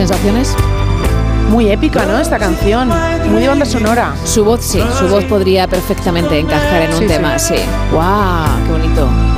sensaciones? Muy épica, ¿no? Esta canción, muy de banda sonora. Su voz sí, su voz podría perfectamente encajar en un tema, sí. ¡Guau! ¡Qué bonito!